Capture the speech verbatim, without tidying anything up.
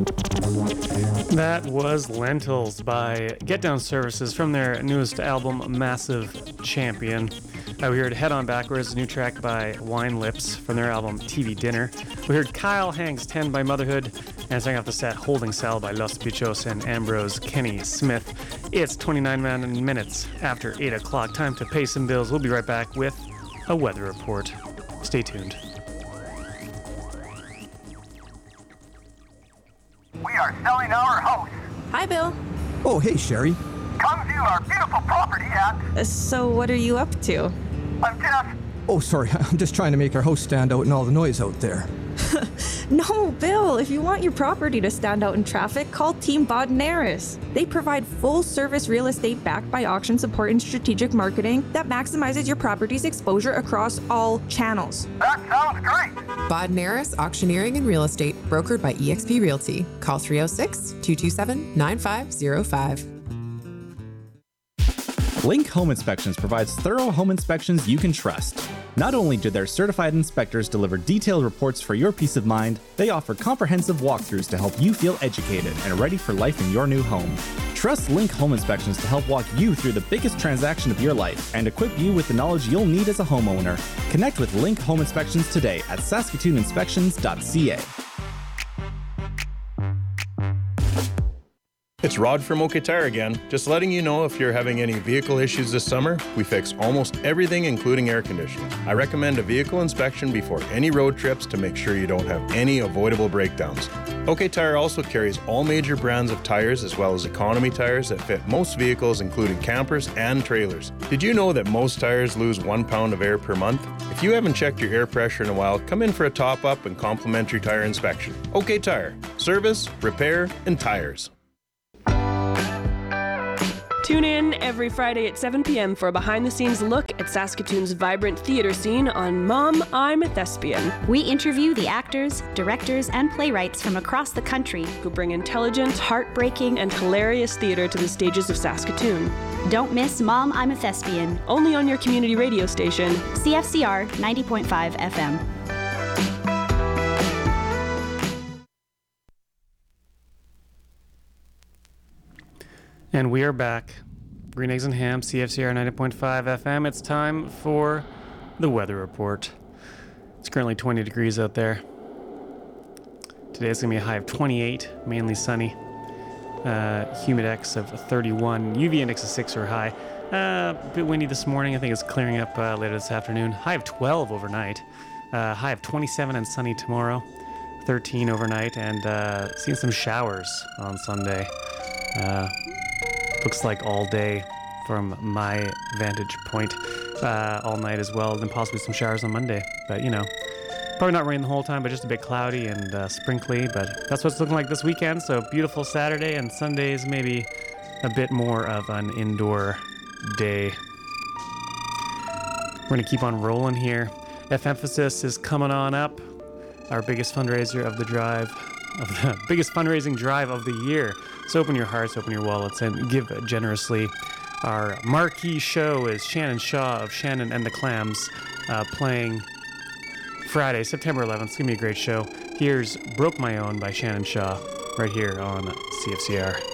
That was Lentils by Get Down Services from their newest album, Massive Champion. Uh, we heard Head On Backwards, a new track by Wine Lips from their album T V Dinner. We heard Kyle Hanks ten by Motherhood, and starting off the set, Holding Cell by Los Bichos and Ambrose Kenny Smith. It's twenty-nine minutes after eight o'clock. Time to pay some bills. We'll be right back with a weather report. Stay tuned. We are selling our house. Hi, Bill. Oh, hey, Sherry. Come view our beautiful property at... Uh, so what are you up to? I'm just... Oh, sorry. I'm just trying to make our house stand out in all the noise out there. No, Bill. If you want your property to stand out in traffic, call Team Bodnaris. They provide full-service real estate backed by auction support and strategic marketing that maximizes your property's exposure across all channels. That sounds great. Bodnaris Auctioneering and Real Estate, brokered by E X P Realty. Call three oh six, two two seven, nine five oh five. Link Home Inspections provides thorough home inspections you can trust. Not only do their certified inspectors deliver detailed reports for your peace of mind, they offer comprehensive walkthroughs to help you feel educated and ready for life in your new home. Trust Link Home Inspections to help walk you through the biggest transaction of your life and equip you with the knowledge you'll need as a homeowner. Connect with Link Home Inspections today at saskatoon inspections dot c a. It's Rod from OK Tire again. Just letting you know if you're having any vehicle issues this summer, we fix almost everything including air conditioning. I recommend a vehicle inspection before any road trips to make sure you don't have any avoidable breakdowns. OK Tire also carries all major brands of tires as well as economy tires that fit most vehicles including campers and trailers. Did you know that most tires lose one pound of air per month? If you haven't checked your air pressure in a while, come in for a top-up and complimentary tire inspection. OK Tire. Service, repair, and tires. Tune in every Friday at seven p.m. for a behind-the-scenes look at Saskatoon's vibrant theatre scene on Mom, I'm a Thespian. We interview the actors, directors, and playwrights from across the country who bring intelligent, heartbreaking, and hilarious theatre to the stages of Saskatoon. Don't miss Mom, I'm a Thespian. Only on your community radio station, C F C R ninety point five F M. And we are back. Green Eggs and Ham, C F C R ninety point five F M. It's time for the weather report. It's currently twenty degrees out there. Today it's going to be a high of twenty-eight, mainly sunny. Uh, humidex of thirty-one, U V index of six or high. Uh, a bit windy this morning. I think it's clearing up uh, later this afternoon. High of twelve overnight. Uh, high of twenty-seven and sunny tomorrow. thirteen overnight, and uh, seeing some showers on Sunday. Uh, looks like all day from my vantage point. Uh, all night as well, then possibly some showers on Monday. But, you know, probably not rain the whole time, but just a bit cloudy and uh, sprinkly. But that's what it's looking like this weekend. So beautiful Saturday, and Sundays maybe a bit more of an indoor day. We're going to keep on rolling here. F Emphasis is coming on up. Our biggest fundraiser of the drive, of the biggest fundraising drive of the year. So open your hearts, open your wallets, and give generously. Our marquee show is Shannon Shaw of Shannon and the Clams, uh, playing Friday, September eleventh. It's going to be a great show. Here's Broke My Own by Shannon Shaw, right here on C F C R.